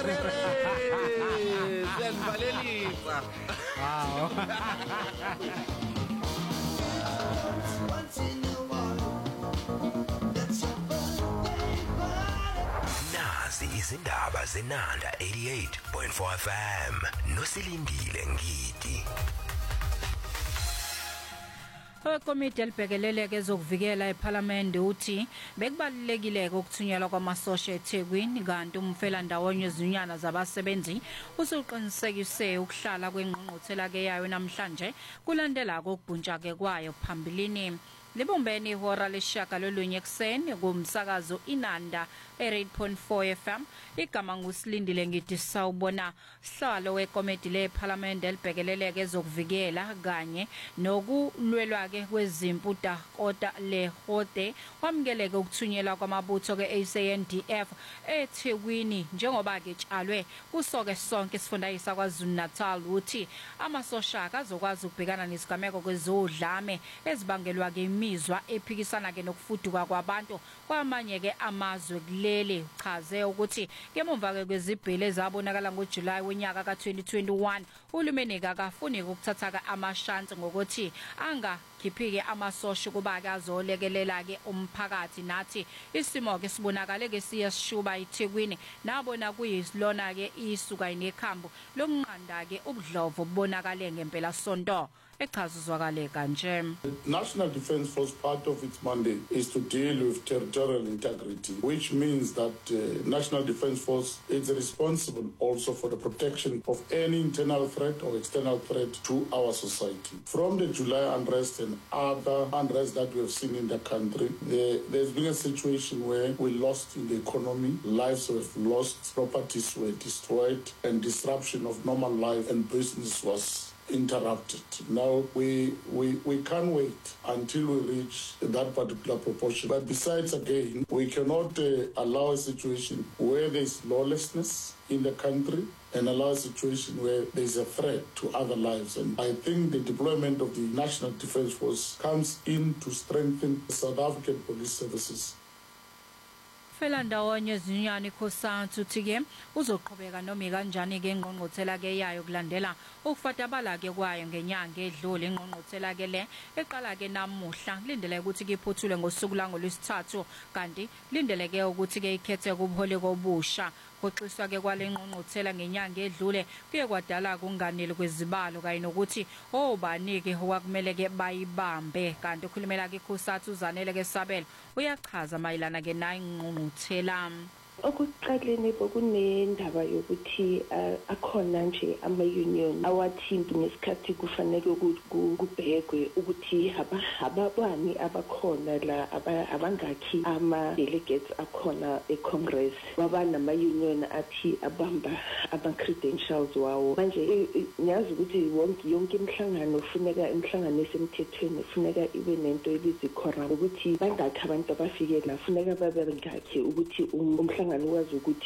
Siyanivalelisa. Wow. Nazi izindaba zenanda 88.4 FM nosilindile ngidi. Komiti elibhekelele kezokuvikela eParliament uthi bekubalulekile ukuthunyelwa kwamasosha eThekwini kanti umfelandawonye izinyana zabasebenzi usuqinisekise ukuhlala kwengqungquthela yayo namhlanje kulandela ukubhuntshake kwayo phambilini. Libumbeni ihora lesishagalolunye ekseni kumsakazo Inanda 8.4 FM. Igama ngusilindile ngidi sawubona hlalo wekomiti leParliament elibhekelele kezokuvikela kanye nokulwelwa ke kwezimputa kota lehote wamkeleke ukuthunyelwa kwamabutho keSANDF eThekwini njengoba ke tshalwe kusoke sonke isifundayisa kwaZulu-Natal uthi amasosha akazokwazi ukubhekana nesigameko kwezodlame ezibangelwa ke imizwa ephikisana ke nokufuduka kwabantu kwamanye ke amazwe kuleli chaze ukuthi ngemumva ke kwezibhele zabonakala ngoJuly wenyaka ka2021 uhulumeni akafuni ukuthatha amashansi ngokuthi angakhiphike amasosha kuba ke azolekelela ke umphakathi nathi isimo ke sibonakale ke siyashuba eThekwini nabona kuyisilona ke isuka inekhambo lokunqanda ke ubudlovo bonakale ngempela sonto echazuzwakale kanje. National Defence Force, part of its mandate is to deal with territorial integrity, which means that National Defence Force is responsible also for the protection of any internal threat or external threat to our society. From the July unrest and other unrest that we have seen in the country, there's been a situation where we lost in the economy, lives were lost, properties were destroyed, and disruption of normal life and business was interrupted. Now we can't wait until we reach that particular proportion. But besides, again, we cannot allow a situation where there is lawlessness in the country and allow a situation where there is a threat to other lives. And I think the deployment of the National Defence Force comes in to strengthen the South African police services. Felandawonye izinyana ikhosana uthi ke uzoqhubeka noma kanjani ke ingqongqothela ke yayo kulandela ukufatabala ke kwayo ngenyanga edlule ingqongqothela ke le eqala ke namuhla lindele ukuthi ke iphuthule ngosuku langolwesithathu kanti lindeleke ukuthi ke ikhethe kubuhole kobusha koxiswa ke kwale ngqongqothela ngenyanga edlule kuye kwadala kunganele kwezibalo kanye nokuthi obanike okwakumele ke bayibambe kanti ukhulumela ke ikhosana uZanele ke Sabela uyachaza mayilana ke nayi ngqongqothela. Okuqaleni bokunendaba yokuthi akhona nje ama-union awathinti ngesikhathi kufanele kubhekwe ukuthi ababani abakhona la abangakhi ama-delegates akhona e-Congress baba nama-union athi abamba ama-credentials wawo. Manje ngiyazi ukuthi yonke imihlangano ufuneka imihlangano esemthethweni ufuneka ibe nento ebizwa i-quorum ukuthi bangakhi abantu abafike la ufuneka babe ngakhi ukuthi umhlangano wazi ukuthi